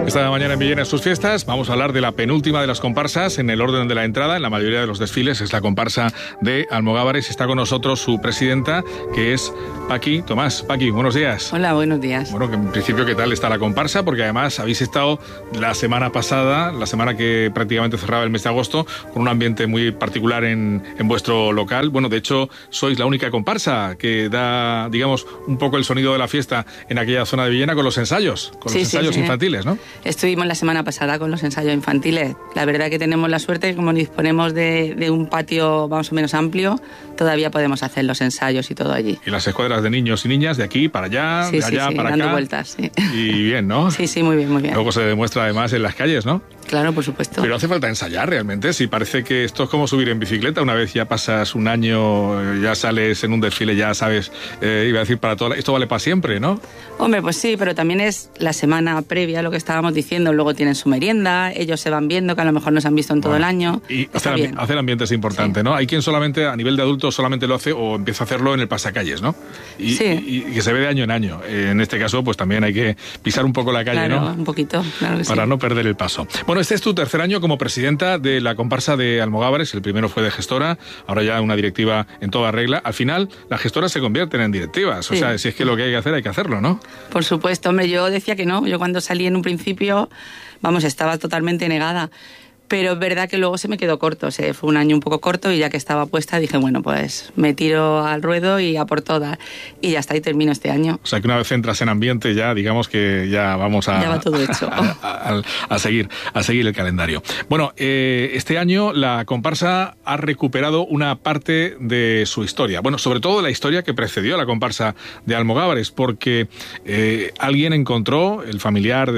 Esta mañana en Villena sus fiestas vamos a hablar de la penúltima de las comparsas en el orden de la entrada. En la mayoría de los desfiles es la comparsa de Almogávares. Está con nosotros su presidenta, que es Paqui Tomás. Paqui, buenos días. Hola, buenos días. Bueno, que en principio, ¿qué tal está la comparsa? Porque además habéis estado la semana pasada, la semana que prácticamente cerraba el mes de agosto, con un ambiente muy particular en vuestro local. Bueno, de hecho, sois la única comparsa que da, digamos, un poco el sonido de la fiesta en aquella zona de Villena con los ensayos, infantiles, ¿no? Estuvimos la semana pasada con los ensayos infantiles. La verdad que tenemos la suerte que como disponemos de un patio más o menos amplio, todavía podemos hacer los ensayos y todo allí. Y las escuadras de niños y niñas de aquí para allá, de allá para dando acá. Vueltas, sí. Y bien, ¿no? Sí, muy bien, muy bien. Luego se demuestra además en las calles, ¿no? Claro, por supuesto. Pero hace falta ensayar realmente. Si parece que esto es como subir en bicicleta, una vez ya pasas un año, ya sales en un desfile, ya sabes, iba a decir para todo, esto vale para siempre, ¿no? Hombre, pues sí, pero también es la semana previa, lo que estábamos diciendo, luego tienen su merienda, ellos se van viendo, que a lo mejor no se han visto en todo el año. Y hacer ambiente es importante, sí, ¿no? Hay quien solamente, a nivel de adulto, solamente lo hace o empieza a hacerlo en el pasacalles, ¿no? Y que se ve de año en año. En este caso, pues también hay que pisar un poco la calle, claro, ¿no? Un poquito, claro que para no perder el paso. Bueno, este es tu tercer año como presidenta de la comparsa de Almogávares. El primero fue de gestora, ahora ya una directiva en toda regla. Al final, las gestoras se convierten en directivas. Sí. O sea, si es que lo que hay que hacerlo, ¿no? Por supuesto, hombre, yo decía que no. Yo cuando salí en un principio, estaba totalmente negada. Pero es verdad que luego se me quedó corto, fue un año un poco corto y ya que estaba puesta dije, bueno, pues me tiro al ruedo y a por todas. Y ya está, y termino este año. O sea que una vez entras en ambiente ya, digamos que ya vamos a... Ya va todo hecho. A seguir el calendario. Bueno, este año la comparsa ha recuperado una parte de su historia. Bueno, sobre todo la historia que precedió a la comparsa de Almogávares, porque alguien encontró, un familiar...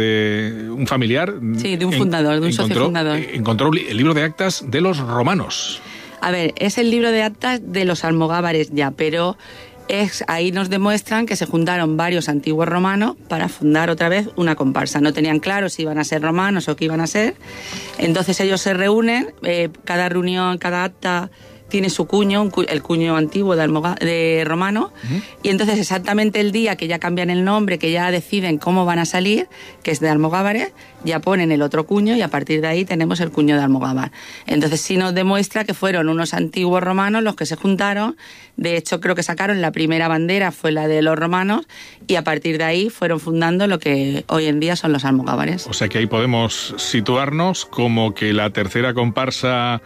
Sí, de un fundador, de un socio fundador. Encontró el libro de actas de los romanos. A ver, es el libro de actas de los Almogávares ya, pero ahí nos demuestran que se juntaron varios antiguos romanos para fundar otra vez una comparsa. No tenían claro si iban a ser romanos o qué iban a ser. Entonces ellos se reúnen, cada reunión, cada acta tiene su cuño, el cuño antiguo de romano, y entonces exactamente el día que ya cambian el nombre, que ya deciden cómo van a salir, que es de Almogávares, ya ponen el otro cuño y a partir de ahí tenemos el cuño de Almogávar. Entonces sí nos demuestra que fueron unos antiguos romanos los que se juntaron. De hecho, creo que sacaron la primera bandera, fue la de los romanos, y a partir de ahí fueron fundando lo que hoy en día son los Almogávares. O sea que ahí podemos situarnos como que la tercera comparsa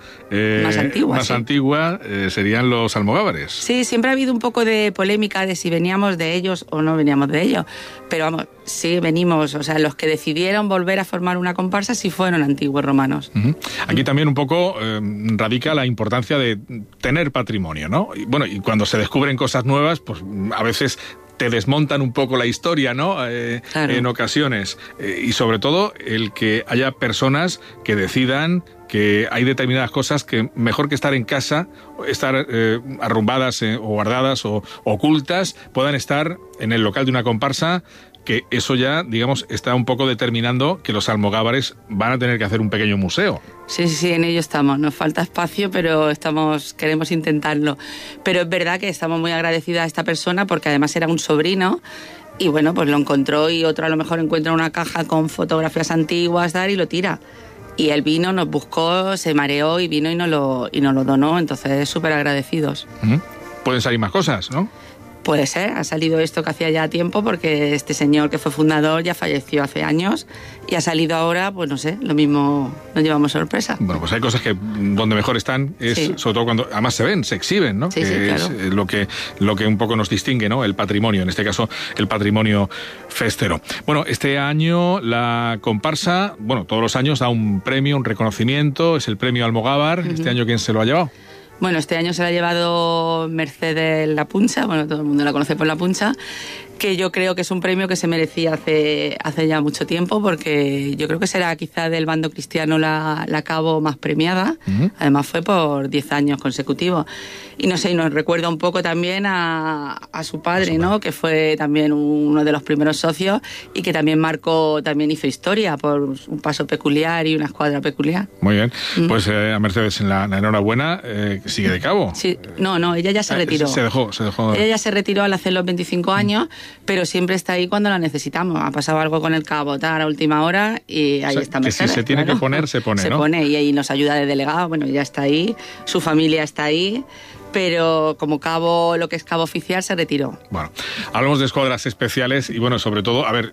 más antigua serían los Almogávares. Sí, siempre ha habido un poco de polémica de si veníamos de ellos o no veníamos de ellos, pero vamos, sí venimos, o sea, los que decidieron volver a formar una comparsa sí fueron antiguos romanos. Aquí también un poco radica la importancia de tener patrimonio, ¿no? Y bueno, y cuando se descubren cosas nuevas, pues a veces te desmontan un poco la historia, ¿no? Claro. En ocasiones. Y sobre todo el que haya personas que decidan que hay determinadas cosas que mejor que estar en casa, estar arrumbadas o guardadas o ocultas, puedan estar en el local de una comparsa, que eso ya, digamos, está un poco determinando que los Almogávares van a tener que hacer un pequeño museo. Sí, en ello estamos. Nos falta espacio, pero queremos intentarlo. Pero es verdad que estamos muy agradecidas a esta persona porque además era un sobrino y bueno, pues lo encontró y otro a lo mejor encuentra una caja con fotografías antiguas y lo tira. Y él vino, nos buscó, se mareó y vino y nos lo donó. Entonces, súper agradecidos. Pueden salir más cosas, ¿no? Puede ser, ha salido esto que hacía ya tiempo porque este señor que fue fundador ya falleció hace años y ha salido ahora, pues no sé, lo mismo nos llevamos sorpresa. Bueno, pues hay cosas que donde mejor están es sobre todo cuando además se ven, se exhiben, ¿no? Sí, que claro. Es lo que un poco nos distingue, ¿no? El patrimonio, en este caso el patrimonio festero. Bueno, este año la comparsa, bueno, todos los años da un premio, un reconocimiento, es el premio Almogávar. Este año, ¿quién se lo ha llevado? Bueno, este año se lo ha llevado Mercedes La Puncha, bueno, todo el mundo la conoce por La Puncha, que yo creo que es un premio que se merecía hace ya mucho tiempo, porque yo creo que será quizá del bando cristiano la cabo más premiada. Además fue por 10 años consecutivos. Y no sé, y nos recuerda un poco también a su padre, ¿no? Que fue también uno de los primeros socios y que también hizo historia por un paso peculiar y una escuadra peculiar. Muy bien. Pues a Mercedes la enhorabuena, sigue de cabo. Sí, no, ella ya se retiró. Se dejó. Ella ya se retiró al hacer los 25 años, pero siempre está ahí cuando la necesitamos. Ha pasado algo con el cabo, tal, a última hora, y ahí está Mercedes. Si se tiene que poner, se pone, Se ¿no? pone, y ahí nos ayuda de delegado, bueno, ya está ahí, su familia está ahí, pero como cabo, lo que es cabo oficial, se retiró. Bueno, hablamos de escuadras especiales y bueno, sobre todo, a ver,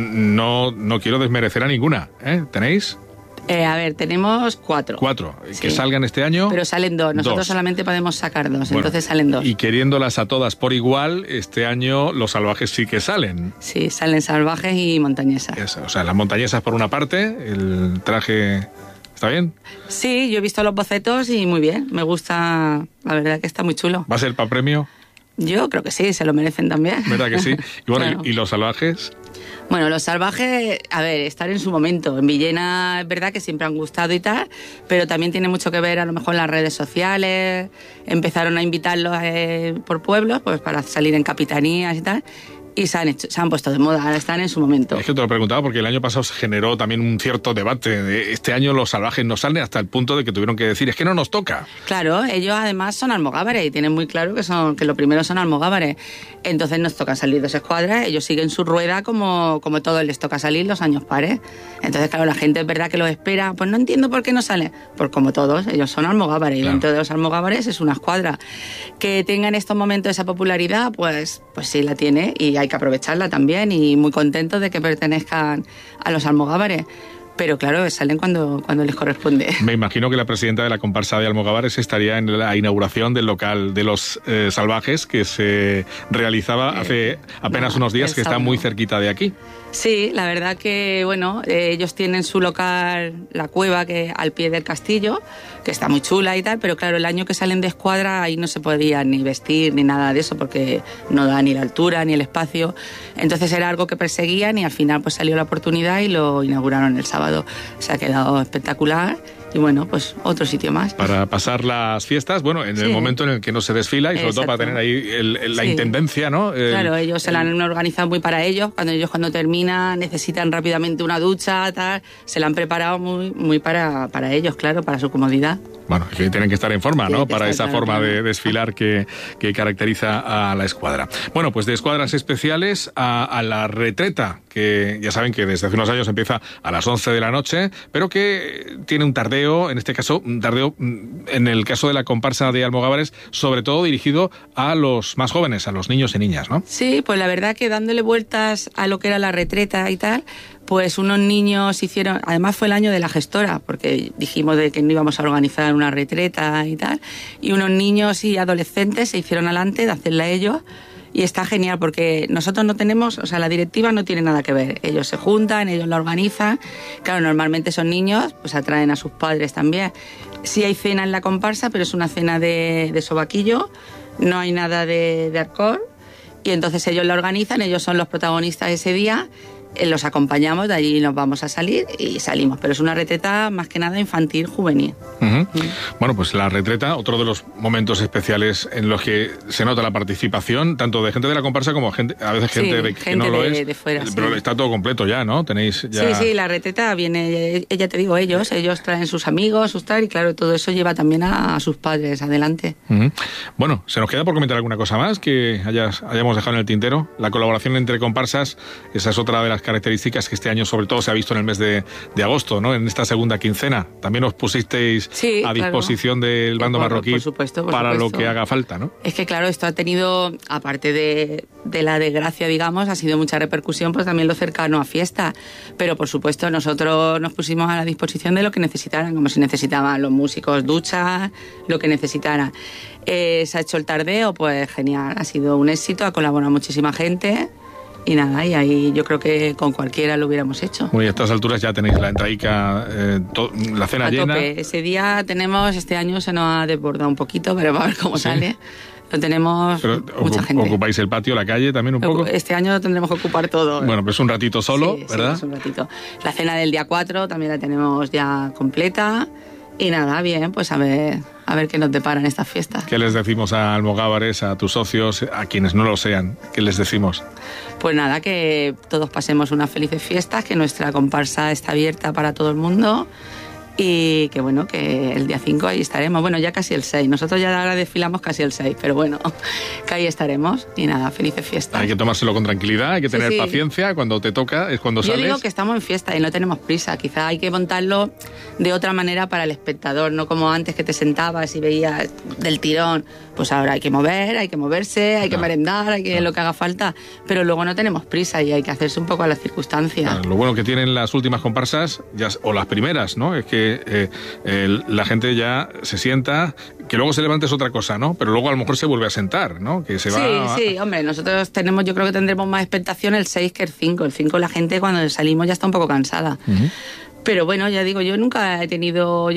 no quiero desmerecer a ninguna, ¿eh? ¿Tenéis? A ver, tenemos 4. 4. Sí. Que salgan este año. Pero salen 2. Nosotros solamente podemos sacar 2, entonces salen 2. Y queriéndolas a todas por igual, este año los salvajes sí que salen. Sí, salen salvajes y montañesas. O sea, las montañesas por una parte, el traje... ¿Está bien? Sí, yo he visto los bocetos y muy bien. Me gusta, la verdad que está muy chulo. ¿Va a ser para premio? Yo creo que sí, se lo merecen también. ¿Verdad que sí? Y bueno, claro. ¿Y los salvajes? Bueno, los salvajes, a ver, están en su momento. En Villena es verdad que siempre han gustado y tal, pero también tiene mucho que ver a lo mejor en las redes sociales. Empezaron a invitarlos por pueblos, pues para salir en capitanías y tal. Y se han puesto de moda, ahora están en su momento. Es que te lo preguntaba porque el año pasado se generó también un cierto debate. Este año los salvajes no salen hasta el punto de que tuvieron que decir, es que no nos toca. Claro, ellos además son almogávares y tienen muy claro que lo primero son almogávares. Entonces nos toca salir 2 escuadras, ellos siguen su rueda como todos les toca salir los años pares. Entonces, claro, la gente es verdad que los espera, pues no entiendo por qué no salen. Pues como todos, ellos son almogávares, claro. Y dentro de los almogávares es una escuadra. Que tenga en estos momentos esa popularidad, pues sí la tiene y hay que aprovecharla también, y muy contentos de que pertenezcan a los almogávares. Pero claro, salen cuando les corresponde. Me imagino que la presidenta de la comparsa de Almogávares estaría en la inauguración del local de los salvajes que se realizaba hace apenas unos días, que está muy cerquita de aquí. Sí, la verdad que, bueno, ellos tienen su local, la cueva, que al pie del castillo, que está muy chula y tal, pero claro, el año que salen de escuadra ahí no se podía ni vestir ni nada de eso, porque no da ni la altura ni el espacio. Entonces era algo que perseguían y al final pues salió la oportunidad y lo inauguraron el sábado. Se ha quedado espectacular. Y bueno, pues otro sitio más. Para pasar las fiestas, bueno, en el momento en el que no se desfila y sobre todo para tener ahí la intendencia, ¿no? Claro, ellos se la han organizado muy para ellos. Cuando terminan necesitan rápidamente una ducha, tal, se la han preparado muy para ellos, claro, para su comodidad. Bueno, que tienen que estar en forma, ¿no? Para esa forma claro. de desfilar que caracteriza a la escuadra. Bueno, pues de escuadras especiales a la retreta, que ya saben que desde hace unos años empieza a las 11 de la noche, pero que tiene un tardeo, en este caso, un tardeo en el caso de la comparsa de Almogávares, sobre todo dirigido a los más jóvenes, a los niños y niñas, ¿no? Sí, pues la verdad que dándole vueltas a lo que era la retreta y tal, pues unos niños hicieron, además fue el año de la gestora, porque dijimos de que no íbamos a organizar una retreta y tal, y unos niños y adolescentes se hicieron adelante de hacerla ellos, y está genial porque nosotros no tenemos, o sea, la directiva no tiene nada que ver, ellos se juntan, ellos la organizan, claro, normalmente son niños, pues atraen a sus padres también. Sí hay cena en la comparsa, pero es una cena de sobaquillo, no hay nada de alcohol, y entonces ellos la organizan, ellos son los protagonistas ese día. Los acompañamos, de allí nos vamos a salir y salimos, pero es una retreta más que nada infantil, juvenil. Bueno, pues la retreta, otro de los momentos especiales en los que se nota la participación tanto de gente de la comparsa como a veces gente que no lo es, de fuera, pero está todo completo ya, ¿no? Tenéis ya... Sí, la retreta viene, ya te digo, ellos traen sus amigos, sus tal, y claro, todo eso lleva también a sus padres adelante. Bueno, ¿se nos queda por comentar alguna cosa más que hayamos dejado en el tintero? La colaboración entre comparsas, esa es otra de las características que este año sobre todo se ha visto en el mes de agosto, ¿no? En esta segunda quincena. También os pusisteis a disposición del bando marroquí por supuesto. Lo que haga falta, ¿no? Es que claro, esto ha tenido, aparte de la desgracia, digamos, ha sido mucha repercusión, pues también lo cercano a fiesta. Pero por supuesto nosotros nos pusimos a la disposición de lo que necesitaran, como si necesitaban los músicos duchas, lo que necesitaran. Se ha hecho el tardeo, pues genial, ha sido un éxito, ha colaborado muchísima gente. Y nada, y ahí yo creo que con cualquiera lo hubiéramos hecho. Muy a estas alturas ya tenéis la entradica, la cena a llena. Tope. Ese día este año se nos ha desbordado un poquito, pero va a ver cómo sale. Lo tenemos mucha gente. ¿Ocupáis el patio, la calle también un poco? Este año lo tendremos que ocupar todo. Bueno, pues un ratito solo, ¿verdad? Sí, es un ratito. La cena del día 4 también la tenemos ya completa. Y nada, bien, pues a ver qué nos deparan estas fiestas. ¿Qué les decimos a Almogávares, a tus socios, a quienes no lo sean? ¿Qué les decimos? Pues nada, que todos pasemos unas felices fiestas, que nuestra comparsa está abierta para todo el mundo Y que bueno, que el día 5 ahí estaremos. Bueno, ya casi el 6. Nosotros ya ahora desfilamos casi el 6, pero bueno, que ahí estaremos. Y nada, felices fiestas. Hay que tomárselo con tranquilidad, hay que tener paciencia. Cuando te toca es cuando sales. Yo digo que estamos en fiesta y no tenemos prisa. Quizá hay que montarlo de otra manera para el espectador, no como antes que te sentabas y veías del tirón. Pues ahora hay que mover, hay que moverse, hay que merendar, hay que lo que haga falta. Pero luego no tenemos prisa y hay que hacerse un poco a las circunstancias. Lo bueno que tienen las últimas comparsas, o las primeras, ¿no? Es que la gente ya se sienta, que luego se levante es otra cosa, ¿no? Pero luego a lo mejor se vuelve a sentar, ¿no? Que se va... Sí, hombre, nosotros yo creo que tendremos más expectación el 6 que el 5. El 5 la gente cuando salimos ya está un poco cansada. Uh-huh. Pero bueno, ya digo, yo nunca he tenido...